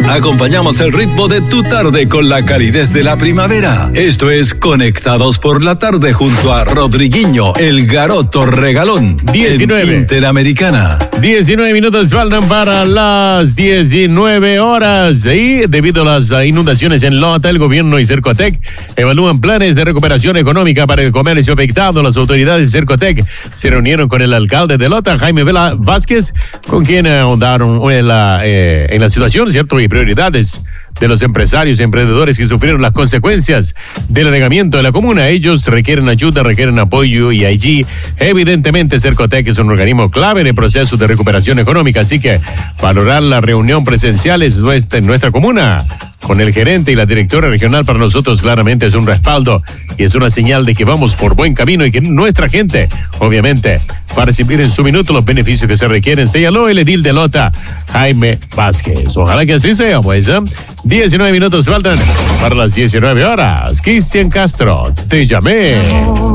Acompañamos el ritmo de tu tarde con la calidez de la primavera. Esto es Conectados por la Tarde junto a Rodriguinho, el Garoto Regalón. 19. En Interamericana. 19 minutos faltan para las 19 horas. Y debido a las inundaciones en Lota, el gobierno y Cercotec evalúan planes de recuperación económica para el comercio afectado. Las autoridades de Cercotec se reunieron con el alcalde de Lota, Jaime Vázquez, con quien ahondaron en la situación, ¿cierto? Y prioridades de los empresarios y emprendedores que sufrieron las consecuencias del anegamiento de la comuna. Ellos requieren ayuda, requieren apoyo, y allí evidentemente Cercotec es un organismo clave en el proceso de recuperación económica, así que valorar la reunión presencial en nuestra comuna con el gerente y la directora regional para nosotros claramente es un respaldo y es una señal de que vamos por buen camino y que nuestra gente obviamente va a recibir en su minuto los beneficios que se requieren, señaló el edil de Lota, Jaime Vázquez. Ojalá que así sea, pues. 19 minutos faltan para las 19 horas. Cristian Castro, te llamé.